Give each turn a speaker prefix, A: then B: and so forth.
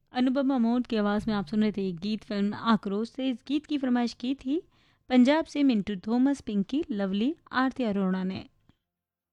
A: Anupama mode की आवाज़ में आप सुन रहे थे ये गीत फिल्म आक्रोश से। इस गीत की फरमाइश की थी पंजाब से मिंटू थॉमस, पिंकी, लवली, आरती अरोड़ा ने।